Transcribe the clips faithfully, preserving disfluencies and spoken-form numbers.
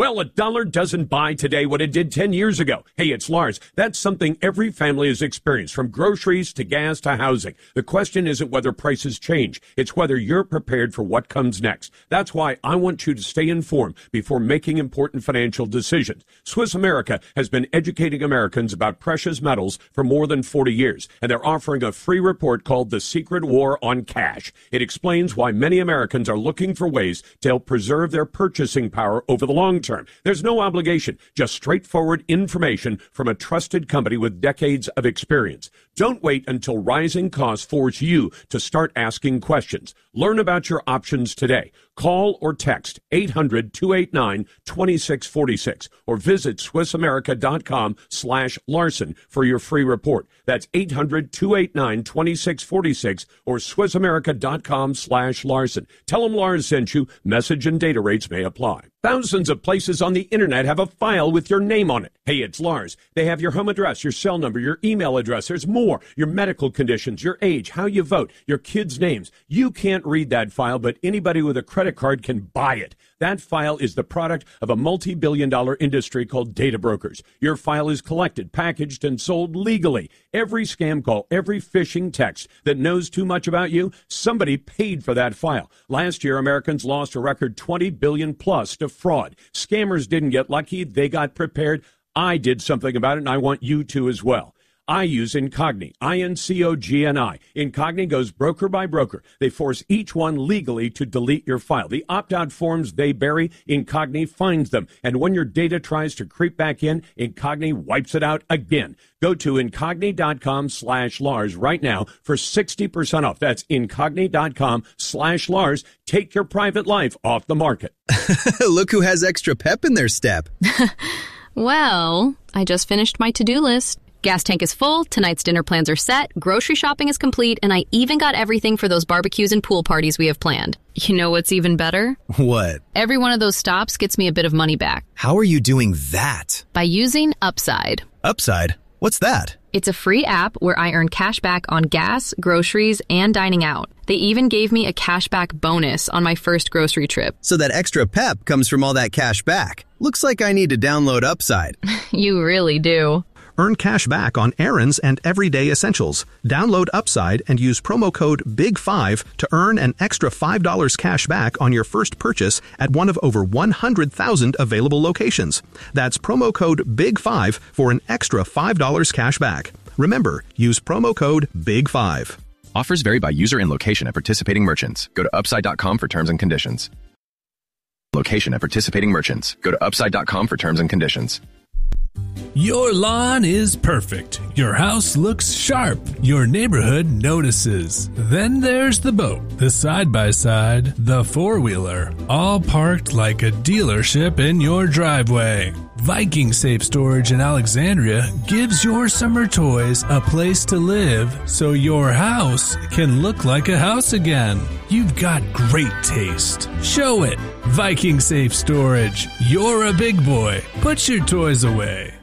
Well, a dollar doesn't buy today what it did ten years ago. Hey, it's Lars. That's something every family has experienced, from groceries to gas to housing. The question isn't whether prices change. It's whether you're prepared for what comes next. That's why I want you to stay informed before making important financial decisions. Swiss America has been educating Americans about precious metals for more than forty years, and they're offering a free report called The Secret War on Cash. It explains why many Americans are looking for ways to help preserve their purchasing power over the long term. There's no obligation, just straightforward information from a trusted company with decades of experience. Don't wait until rising costs force you to start asking questions. Learn about your options today. Call or text eight hundred, two eight nine, two six four six or visit SwissAmerica.com slash Larson for your free report. That's eight hundred, two eight nine, two six four six or SwissAmerica.com slash Larson. Tell them Lars sent you. Message and data rates may apply. Thousands of places on the internet have a file with your name on it. Hey, it's Lars. They have your home address, your cell number, your email address. There's more. Your medical conditions, your age, how you vote, your kids' names. You can't read that file, but anybody with a credit card can buy it. That file is the product of a multi-billion dollar industry called data brokers. Your file is collected, packaged, and sold legally. Every scam call, every phishing text that knows too much about you, somebody paid for that file. Last year, Americans lost a record twenty billion dollars plus to fraud. Scammers didn't get lucky. They got prepared. I did something about it, and I want you to as well. I use Incogni, I N C O G N I. Incogni goes broker by broker. They force each one legally to delete your file. The opt-out forms they bury, Incogni finds them. And when your data tries to creep back in, Incogni wipes it out again. Go to Incogni.com slash Lars right now for sixty percent off. That's Incogni.com slash Lars. Take your private life off the market. Look who has extra pep in their step. Well, I just finished my to-do list. Gas tank is full, tonight's dinner plans are set, grocery shopping is complete, and I even got everything for those barbecues and pool parties we have planned. You know what's even better? What? Every one of those stops gets me a bit of money back. How are you doing that? By using Upside. Upside? What's that? It's a free app where I earn cash back on gas, groceries, and dining out. They even gave me a cashback bonus on my first grocery trip. So that extra pep comes from all that cash back. Looks like I need to download Upside. You really do. Earn cash back on errands and everyday essentials. Download Upside and use promo code big five to earn an extra five dollars cash back on your first purchase at one of over one hundred thousand available locations. That's promo code big five for an extra five dollars cash back. Remember, use promo code big five. Offers vary by user and location at participating merchants. Go to upside dot com for terms and conditions. Location at participating merchants. Go to upside dot com for terms and conditions. Your lawn is perfect. Your house looks sharp. Your neighborhood notices. Then there's the boat, the side-by-side, the four-wheeler, all parked like a dealership in your driveway. Viking Safe Storage in Alexandria gives your summer toys a place to live so your house can look like a house again. You've got great taste. Show it. Viking Safe Storage. You're a big boy. Put your toys away.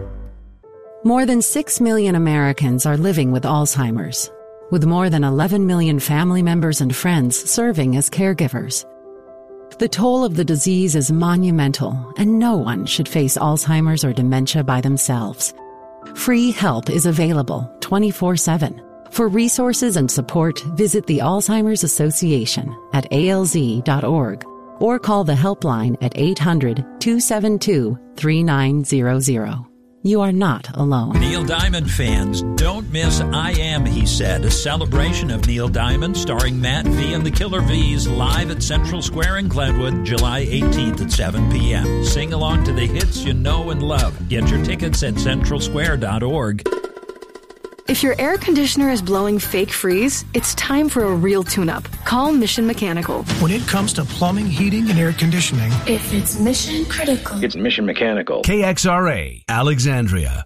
More than six million Americans are living with Alzheimer's, with more than eleven million family members and friends serving as caregivers. The toll of the disease is monumental, and no one should face Alzheimer's or dementia by themselves. Free help is available twenty-four seven. For resources and support, visit the Alzheimer's Association at A L Z dot org or call the helpline at eight hundred, two seven two, three nine zero zero. You are not alone. Neil Diamond fans, don't miss I Am, He Said, a celebration of Neil Diamond starring Matt V and the Killer V's live at Central Square in Glenwood, July eighteenth at seven p.m. Sing along to the hits you know and love. Get your tickets at central square dot org. If your air conditioner is blowing fake freeze, it's time for a real tune-up. Call Mission Mechanical. When it comes to plumbing, heating, and air conditioning, if it's mission critical, it's Mission Mechanical. K X R A, Alexandria.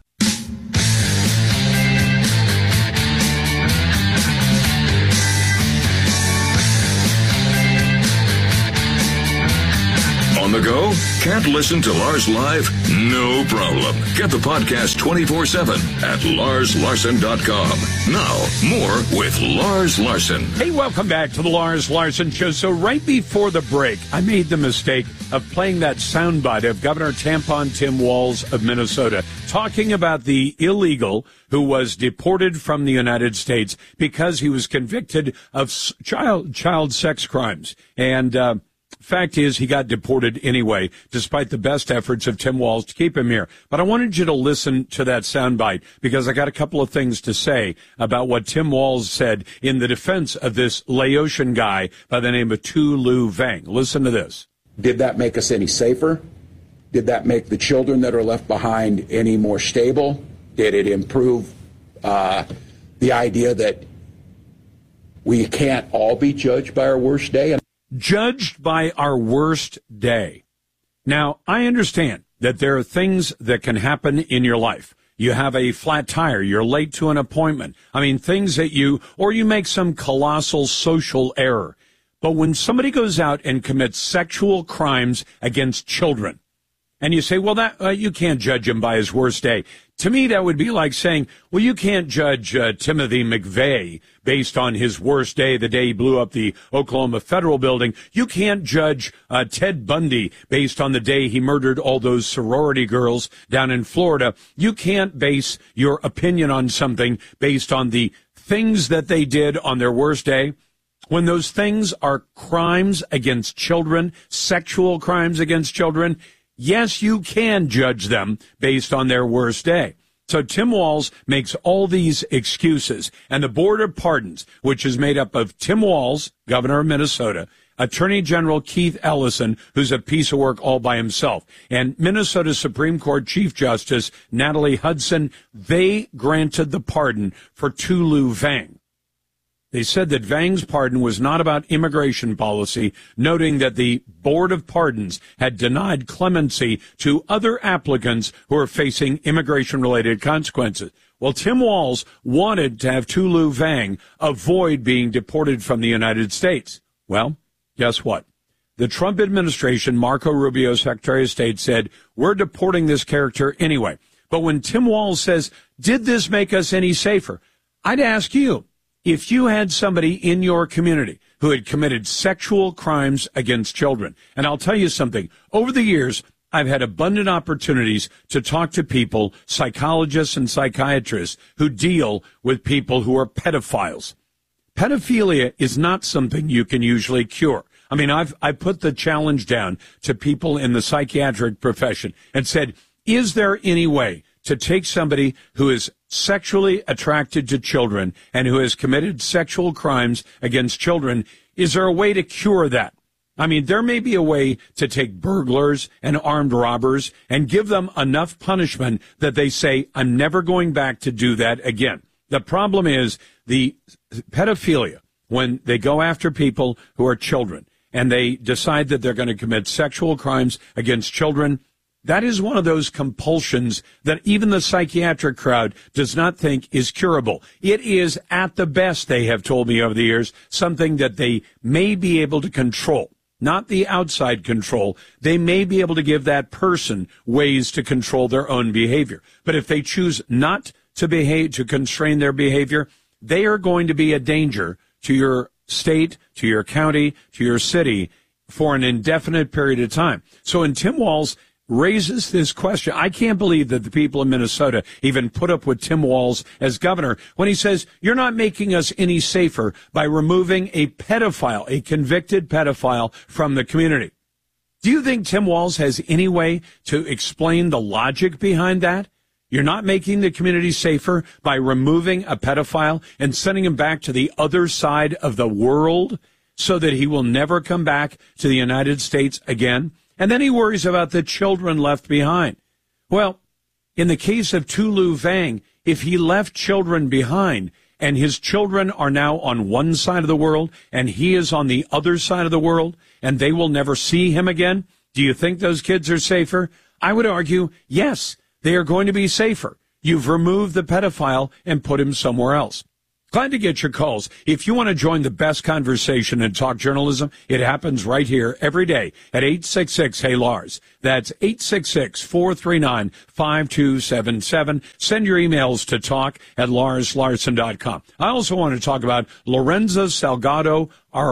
On the go? Can't listen to Lars live? No problem. Get the podcast twenty-four seven at lars larson dot com. Now, more with Lars Larson. Hey, welcome back to the Lars Larson Show. So right before the break, I made the mistake of playing that soundbite of Governor Tampon Tim Walz of Minnesota talking about the illegal who was deported from the United States because he was convicted of child child sex crimes. And uh fact is, he got deported anyway, despite the best efforts of Tim Walz to keep him here. But I wanted you to listen to that soundbite because I got a couple of things to say about what Tim Walz said in the defense of this Laotian guy by the name of Tu Lu Vang. Listen to this. Did that make us any safer? Did that make the children that are left behind any more stable? Did it improve uh, the idea that we can't all be judged by our worst day? Judged by our worst day. Now, I understand that there are things that can happen in your life. You have a flat tire, you're late to an appointment. I mean, things that you, or you make some colossal social error. But when somebody goes out and commits sexual crimes against children, and you say, well, that uh, you can't judge him by his worst day. To me, that would be like saying, well, you can't judge uh, Timothy McVeigh based on his worst day, the day he blew up the Oklahoma Federal Building. You can't judge uh, Ted Bundy based on the day he murdered all those sorority girls down in Florida. You can't base your opinion on something based on the things that they did on their worst day. When those things are crimes against children, sexual crimes against children, yes, you can judge them based on their worst day. So Tim Walz makes all these excuses, and the Board of Pardons, which is made up of Tim Walz, governor of Minnesota, Attorney General Keith Ellison, who's a piece of work all by himself, and Minnesota Supreme Court Chief Justice Natalie Hudson, they granted the pardon for Tu Lu Vang. They said that Vang's pardon was not about immigration policy, noting that the Board of Pardons had denied clemency to other applicants who are facing immigration-related consequences. Well, Tim Walz wanted to have Tu Lu Vang avoid being deported from the United States. Well, guess what? The Trump administration, Marco Rubio, Secretary of State, said, we're deporting this character anyway. But when Tim Walz says, did this make us any safer? I'd ask you, if you had somebody in your community who had committed sexual crimes against children, and I'll tell you something, over the years, I've had abundant opportunities to talk to people, psychologists and psychiatrists, who deal with people who are pedophiles. Pedophilia is not something you can usually cure. I mean, I've, I put the challenge down to people in the psychiatric profession and said, is there any way to take somebody who is sexually attracted to children and who has committed sexual crimes against children, is there a way to cure that? I mean, there may be a way to take burglars and armed robbers and give them enough punishment that they say, I'm never going back to do that again. The problem is the pedophilia, when they go after people who are children and they decide that they're going to commit sexual crimes against children, that is one of those compulsions that even the psychiatric crowd does not think is curable. It is, at the best, they have told me over the years, something that they may be able to control. Not the outside control. They may be able to give that person ways to control their own behavior. But if they choose not to behave, to constrain their behavior, they are going to be a danger to your state, to your county, to your city for an indefinite period of time. So in Tim Walz raises this question. I can't believe that the people of Minnesota even put up with Tim Walz as governor when he says, you're not making us any safer by removing a pedophile, a convicted pedophile from the community. Do you think Tim Walz has any way to explain the logic behind that? You're not making the community safer by removing a pedophile and sending him back to the other side of the world so that he will never come back to the United States again? And then he worries about the children left behind. Well, in the case of Tu Lu Vang, if he left children behind and his children are now on one side of the world and he is on the other side of the world and they will never see him again, do you think those kids are safer? I would argue, yes, they are going to be safer. You've removed the pedophile and put him somewhere else. Glad to get your calls. If you want to join the best conversation in talk journalism, it happens right here every day at eight six six, hey Lars. That's eight six six, four three nine, five two seven seven. Send your emails to talk at lars larson dot com. I also want to talk about Lorenzo Salgado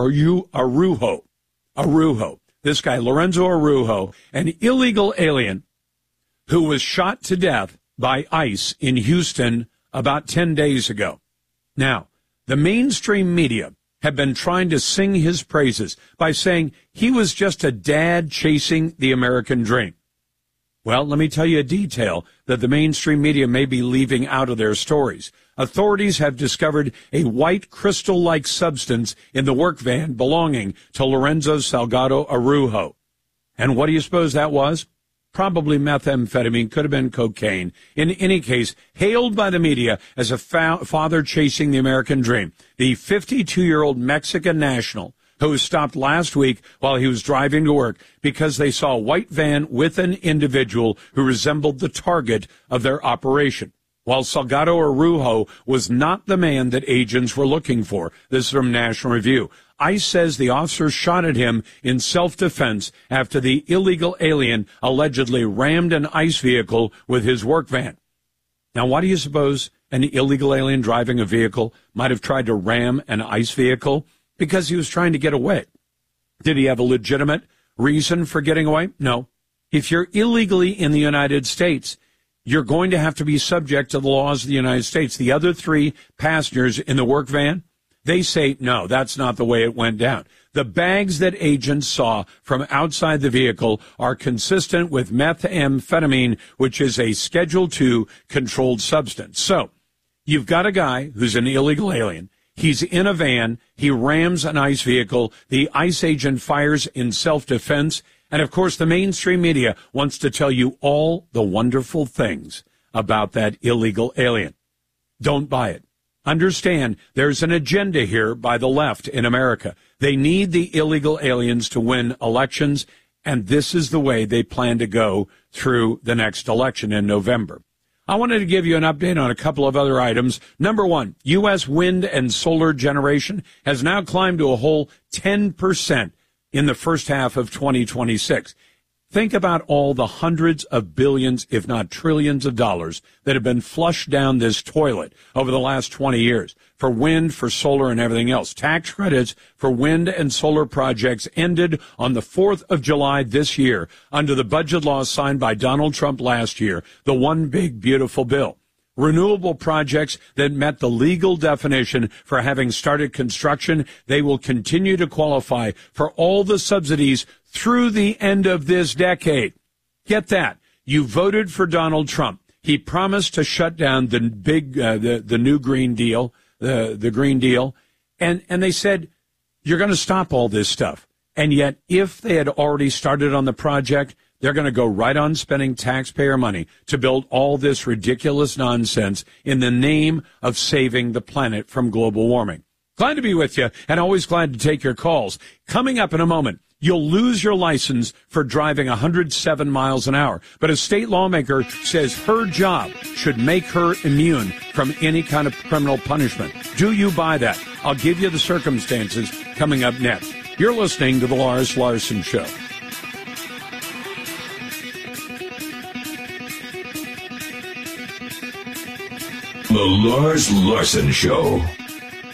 Araujo. Araujo. This guy, Lorenzo Araujo, an illegal alien who was shot to death by ICE in Houston about ten days ago. Now, the mainstream media have been trying to sing his praises by saying he was just a dad chasing the American dream. Well, let me tell you a detail that the mainstream media may be leaving out of their stories. Authorities have discovered a white crystal-like substance in the work van belonging to Lorenzo Salgado Araujo. And what do you suppose that was? Probably methamphetamine, could have been cocaine. In any case, hailed by the media as a fa- father chasing the American dream, the fifty-two-year-old Mexican national who was stopped last week while he was driving to work because they saw a white van with an individual who resembled the target of their operation. While Salgado Araujo was not the man that agents were looking for. This is from National Review. ICE says the officer shot at him in self-defense after the illegal alien allegedly rammed an ICE vehicle with his work van. Now, why do you suppose an illegal alien driving a vehicle might have tried to ram an ICE vehicle? Because he was trying to get away. Did he have a legitimate reason for getting away? No. If you're illegally in the United States, you're going to have to be subject to the laws of the United States. The other three passengers in the work van, they say, no, that's not the way it went down. The bags that agents saw from outside the vehicle are consistent with methamphetamine, which is a Schedule two controlled substance. So you've got a guy who's an illegal alien. He's in a van. He rams an ICE vehicle. The ICE agent fires in self-defense. And, of course, the mainstream media wants to tell you all the wonderful things about that illegal alien. Don't buy it. Understand, there's an agenda here by the left in America. They need the illegal aliens to win elections, and this is the way they plan to go through the next election in November. I wanted to give you an update on a couple of other items. Number one, U S wind and solar generation has now climbed to a whole ten percent in the first half of twenty twenty-six. Think about all the hundreds of billions, if not trillions of dollars that have been flushed down this toilet over the last twenty years for wind, for solar, and everything else. Tax credits for wind and solar projects ended on the fourth of July this year under the budget law signed by Donald Trump last year, the One Big Beautiful Bill. Renewable projects that met the legal definition for having started construction, they will continue to qualify for all the subsidies through the end of this decade. Get that. You voted for Donald Trump. He promised to shut down the big, uh, the, the new Green Deal, the, the Green Deal. And, and they said, you're going to stop all this stuff. And yet, if they had already started on the project, they're going to go right on spending taxpayer money to build all this ridiculous nonsense in the name of saving the planet from global warming. Glad to be with you, and always glad to take your calls. Coming up in a moment, you'll lose your license for driving one hundred seven miles an hour. But a state lawmaker says her job should make her immune from any kind of criminal punishment. Do you buy that? I'll give you the circumstances coming up next. You're listening to The Lars Larson Show. The Lars Larson Show.